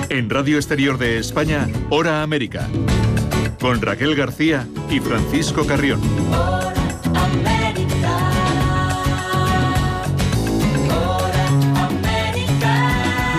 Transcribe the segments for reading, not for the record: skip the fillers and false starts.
En Radio Exterior de España, Hora América. Con Raquel García y Francisco Carrión. Hora América. Hora América.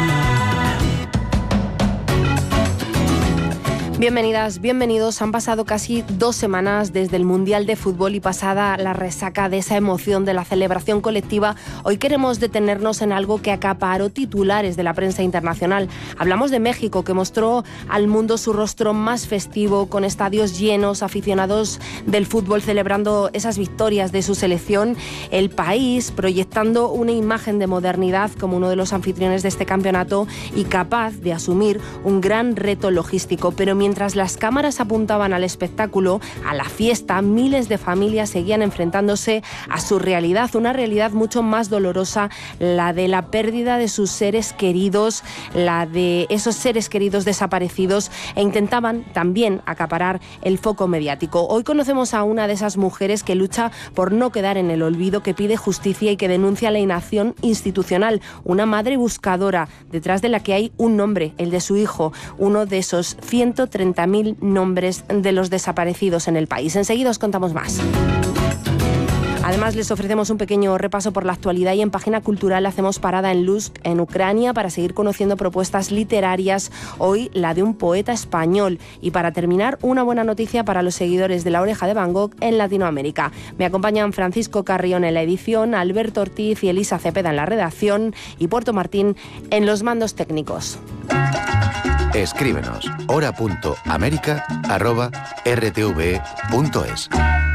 Bienvenidas, bienvenidos. Han pasado casi 2 semanas desde el Mundial de Fútbol y pasada la resaca de esa emoción de la celebración colectiva. Hoy queremos detenernos en algo que acaparó titulares de la prensa internacional. Hablamos de México, que mostró al mundo su rostro más festivo, con estadios llenos, aficionados del fútbol celebrando esas victorias de su selección. El país proyectando una imagen de modernidad como uno de los anfitriones de este campeonato y capaz de asumir un gran reto logístico. Pero mientras las cámaras apuntaban al espectáculo, a la fiesta, miles de familias seguían enfrentándose a su realidad, una realidad mucho más dolorosa, la de la pérdida de sus seres queridos, la de esos seres queridos desaparecidos, e intentaban también acaparar el foco mediático. Hoy conocemos a una de esas mujeres que lucha por no quedar en el olvido, que pide justicia y que denuncia la inacción institucional, una madre buscadora detrás de la que hay un nombre, el de su hijo, uno de esos 130.000 nombres de los desaparecidos en el país. Enseguida os contamos más. Además, les ofrecemos un pequeño repaso por la actualidad y en Página Cultural hacemos parada en Lutsk, en Ucrania, para seguir conociendo propuestas literarias. Hoy la de un poeta español. Y para terminar, una buena noticia para los seguidores de La Oreja de Van Gogh en Latinoamérica. Me acompañan Francisco Carrión en la edición, Alberto Ortiz y Elisa Cepeda en la redacción y Puerto Martín en los mandos técnicos. Escríbenos hora.america@rtve.es.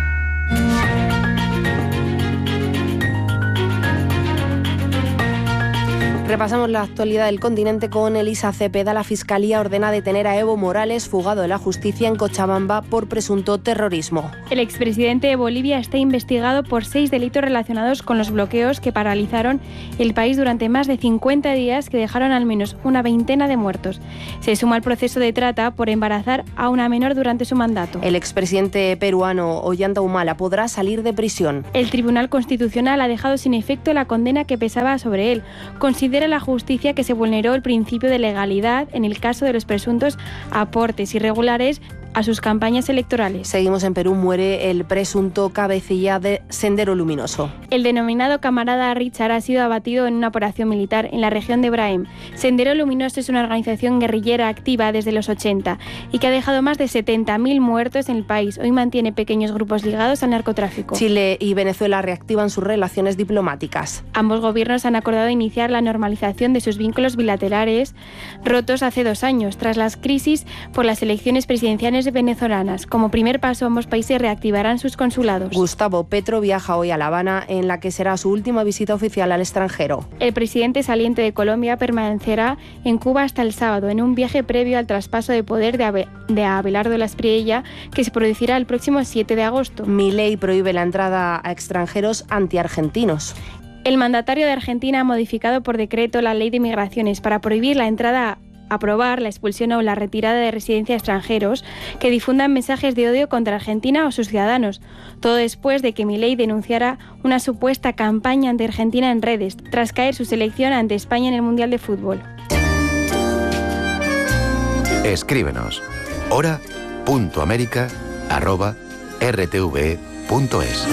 Repasamos la actualidad del continente con Elisa Cepeda. La Fiscalía ordena detener a Evo Morales, fugado de la justicia en Cochabamba por presunto terrorismo. El expresidente de Bolivia está investigado por 6 delitos relacionados con los bloqueos que paralizaron el país durante más de 50 días, que dejaron al menos una veintena de muertos. Se suma al proceso de trata por embarazar a una menor durante su mandato. El expresidente peruano Ollanta Humala podrá salir de prisión. El Tribunal Constitucional ha dejado sin efecto la condena que pesaba sobre él. Considera la justicia que se vulneró el principio de legalidad en el caso de los presuntos aportes irregulares a sus campañas electorales. Seguimos en Perú. Muere el presunto cabecilla de Sendero Luminoso. El denominado camarada Richard ha sido abatido en una operación militar en la región de Braem. Sendero Luminoso es una organización guerrillera activa desde los 80 y que ha dejado más de 70.000 muertos en el país. Hoy mantiene pequeños grupos ligados al narcotráfico. Chile y Venezuela reactivan sus relaciones diplomáticas. Ambos gobiernos han acordado iniciar la normalización de sus vínculos bilaterales rotos hace 2 años, tras las crisis por las elecciones presidenciales venezolanas. Como primer paso, ambos países reactivarán sus consulados. Gustavo Petro viaja hoy a La Habana, en la que será su última visita oficial al extranjero. El presidente saliente de Colombia permanecerá en Cuba hasta el sábado, en un viaje previo al traspaso de poder de Abelardo Laspriella, que se producirá el próximo 7 de agosto. Milei prohíbe la entrada a extranjeros antiargentinos. El mandatario de Argentina ha modificado por decreto la ley de migraciones para prohibir la entrada, aprobar la expulsión o la retirada de residencia a extranjeros que difundan mensajes de odio contra Argentina o sus ciudadanos. Todo después de que Milei denunciara una supuesta campaña anti-Argentina en redes, tras caer su selección ante España en el Mundial de Fútbol. Escríbenos hora.america@rtve.es.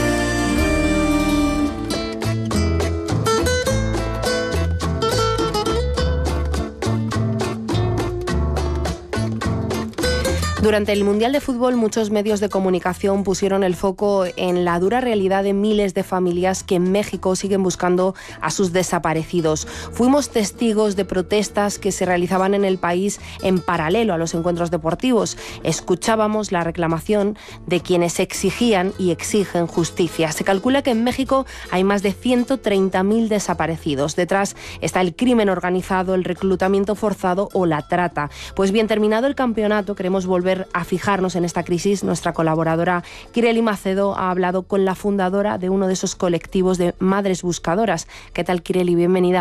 Durante el Mundial de Fútbol, muchos medios de comunicación pusieron el foco en la dura realidad de miles de familias que en México siguen buscando a sus desaparecidos. Fuimos testigos de protestas que se realizaban en el país en paralelo a los encuentros deportivos. Escuchábamos la reclamación de quienes exigían y exigen justicia. Se calcula que en México hay más de 130.000 desaparecidos. Detrás está el crimen organizado, el reclutamiento forzado o la trata. Pues bien, terminado el campeonato, queremos volver a fijarnos en esta crisis. Nuestra colaboradora Kireli Macedo ha hablado con la fundadora de uno de esos colectivos de madres buscadoras. ¿Qué tal, Kireli? Bienvenida.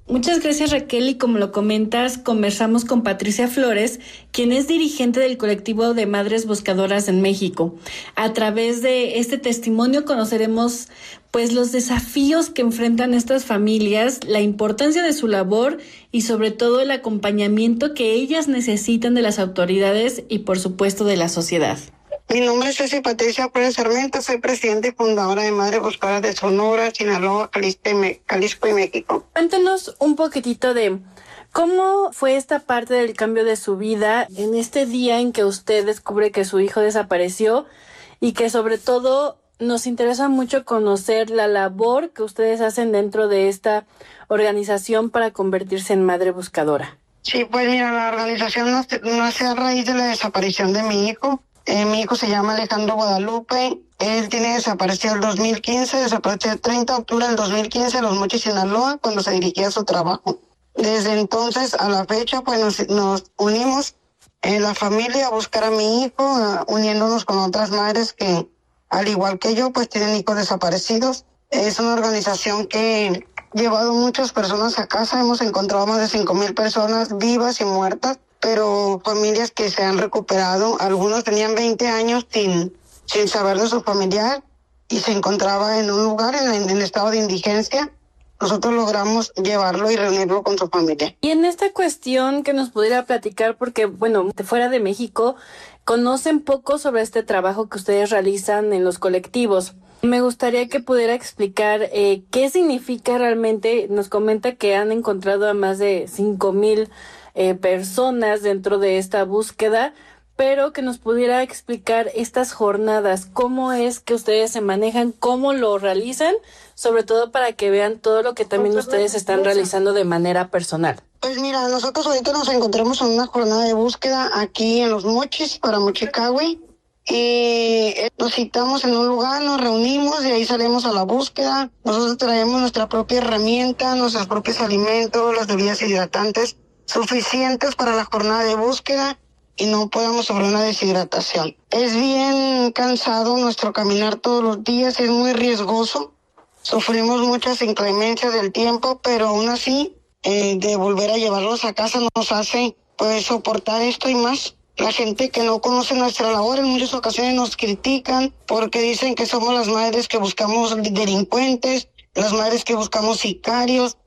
Muchas gracias, Raquel, y como lo comentas, conversamos con Patricia Flores, quien es dirigente del colectivo de Madres Buscadoras en México. A través de este testimonio conoceremos pues los desafíos que enfrentan estas familias, la importancia de su labor y sobre todo el acompañamiento que ellas necesitan de las autoridades y por supuesto de la sociedad. Mi nombre es Ceci Patricia Flores Sarmiento, soy presidenta y fundadora de Madres Buscadoras de Sonora, Sinaloa, Jalisco y México. Cuéntanos un poquitito de cómo fue esta parte del cambio de su vida en este día en que usted descubre que su hijo desapareció y que sobre todo nos interesa mucho conocer la labor que ustedes hacen dentro de esta organización para convertirse en madre buscadora. Sí, pues mira, la organización nace a raíz de la desaparición de mi hijo. Mi hijo se llama Alejandro Guadalupe. Él tiene desaparecido el 2015, desapareció el 30 de octubre del 2015 en Los Mochis, Sinaloa, cuando se dirigía a su trabajo. Desde entonces a la fecha, pues nos unimos en la familia a buscar a mi hijo, uniéndonos con otras madres que, al igual que yo, pues tienen hijos desaparecidos. Es una organización que ha llevado muchas personas a casa. Hemos encontrado más de 5,000 personas vivas y muertas, pero familias que se han recuperado. Algunos tenían 20 años sin saber de su familiar y se encontraba en un lugar en estado de indigencia. Nosotros logramos llevarlo y reunirlo con su familia. Y en esta cuestión que nos pudiera platicar, porque bueno, de fuera de México conocen poco sobre este trabajo que ustedes realizan en los colectivos. Me gustaría que pudiera explicar qué significa realmente. Nos comenta que han encontrado a más de 5,000 personas dentro de esta búsqueda, pero que nos pudiera explicar estas jornadas, cómo es que ustedes se manejan, cómo lo realizan, sobre todo para que vean todo lo que también ustedes están realizando de manera personal. Pues mira, nosotros ahorita nos encontramos en una jornada de búsqueda aquí en Los Mochis, para Mochicahui, y nos citamos en un lugar, nos reunimos y ahí salimos a la búsqueda. Nosotros traemos nuestra propia herramienta, nuestros propios alimentos, las bebidas hidratantes suficientes para la jornada de búsqueda y no podamos sufrir una deshidratación. Es bien cansado nuestro caminar todos los días, es muy riesgoso. Sufrimos muchas inclemencias del tiempo, pero aún así, de volver a llevarlos a casa nos hace pues soportar esto y más. La gente que no conoce nuestra labor en muchas ocasiones nos critican porque dicen que somos las madres que buscamos delincuentes, las madres que buscamos sicarios.